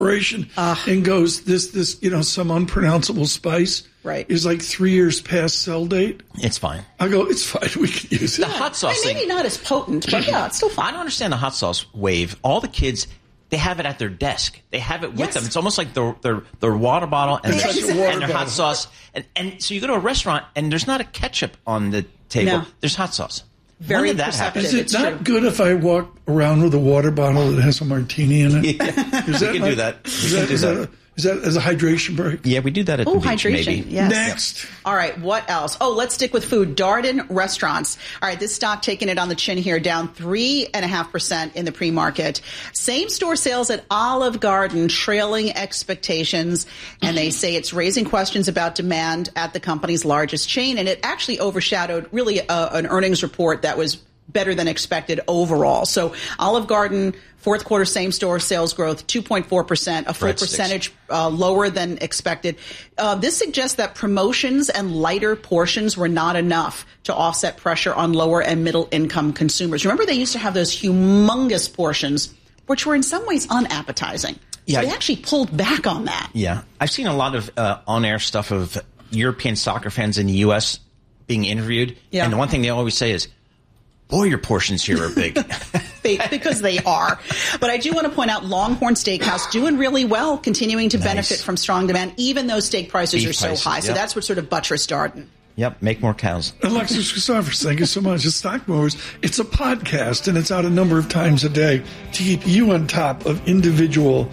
and goes, this some unpronounceable spice is like 3 years past sell date. It's fine. I go, it's fine. We can use it. The hot sauce maybe not as potent, but yeah, it's still fine. I don't understand the hot sauce wave. All the kids, they have it at their desk. They have it with them. It's almost like their water bottle and their hot sauce. And so you go to a restaurant and there's not a ketchup on the table. No. There's hot sauce. Very when did that happen? Is it not good if I walk around with a water bottle that has a martini in it? Yeah. We can do that. Is that as a hydration break? Yeah, we do that at the beach, hydration. Maybe. Yes. Next. All right, what else? Oh, let's stick with food. Darden Restaurants. All right, this stock taking it on the chin here, down 3.5% in the pre-market. Same-store sales at Olive Garden trailing expectations, and they say it's raising questions about demand at the company's largest chain, and it actually overshadowed really an earnings report that was better than expected overall. So Olive Garden, fourth quarter same-store sales growth, 2.4%, a full percentage lower than expected. This suggests that promotions and lighter portions were not enough to offset pressure on lower and middle-income consumers. Remember, they used to have those humongous portions, which were in some ways unappetizing. Yeah. So they actually pulled back on that. Yeah. I've seen a lot of on-air stuff of European soccer fans in the U.S. being interviewed, and the one thing they always say is, boy, your portions here are big. Because they are. But I do want to point out Longhorn Steakhouse doing really well, continuing to benefit from strong demand, even though steak prices are so high. Yep. So that's what sort of buttressed Darden. Yep, make more cows. Alexis Christophers, thank you so much. It's Stock Mowers. It's a podcast, and it's out a number of times a day to keep you on top of individual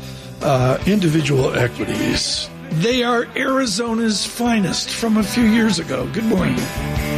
equities. They are Arizona's finest from a few years ago. Good morning.